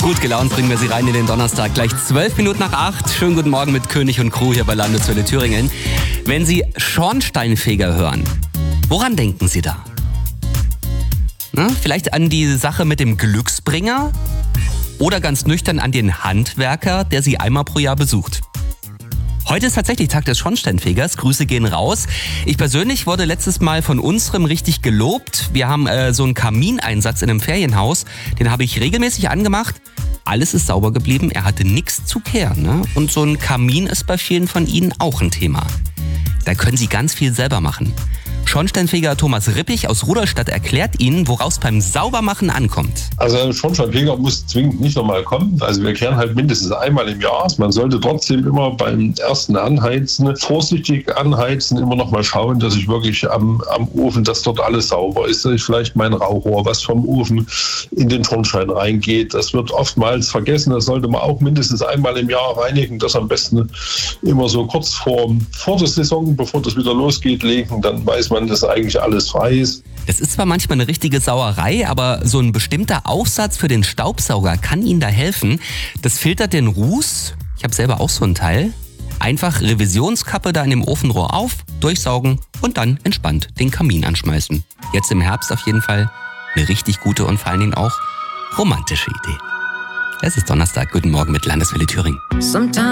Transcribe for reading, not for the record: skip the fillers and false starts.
Gut gelaunt bringen wir Sie rein in den Donnerstag. Gleich 12 Minuten nach 8. Schönen guten Morgen mit König und Crew hier bei Landeswelle Thüringen. Wenn Sie Schornsteinfeger hören, woran denken Sie da? Na, vielleicht an die Sache mit dem Glücksbringer? Oder ganz nüchtern an den Handwerker, der Sie einmal pro Jahr besucht? Heute ist tatsächlich Tag des Schornsteinfegers. Grüße gehen raus. Ich persönlich wurde letztes Mal von unserem richtig gelobt. Wir haben so einen Kamineinsatz in einem Ferienhaus. Den habe ich regelmäßig angemacht. Alles ist sauber geblieben. Er hatte nichts zu kehren. Ne? Und so ein Kamin ist bei vielen von Ihnen auch ein Thema. Da können Sie ganz viel selber machen. Schornsteinfeger Thomas Rippich aus Rudolstadt erklärt Ihnen, woraus beim Saubermachen ankommt. Also ein Schornsteinfeger muss zwingend nicht nochmal kommen. Also wir kehren halt mindestens einmal im Jahr. Man sollte trotzdem immer beim ersten Anheizen vorsichtig anheizen, immer nochmal schauen, dass ich wirklich am Ofen, dass dort alles sauber ist, dass ich vielleicht mein Rauchrohr, was vom Ofen in den Schornstein reingeht. Das wird oftmals vergessen. Das sollte man auch mindestens einmal im Jahr reinigen. Das am besten immer so kurz vor der Saison, bevor das wieder losgeht, legen. Dann weiß man, dass eigentlich alles frei ist. Das ist zwar manchmal eine richtige Sauerei, aber so ein bestimmter Aufsatz für den Staubsauger kann Ihnen da helfen. Das filtert den Ruß. Ich habe selber auch so ein Teil. Einfach Revisionskappe da in dem Ofenrohr auf, durchsaugen und dann entspannt den Kamin anschmeißen. Jetzt im Herbst auf jeden Fall eine richtig gute und vor allen Dingen auch romantische Idee. Es ist Donnerstag. Guten Morgen mit Landeswelle Thüringen.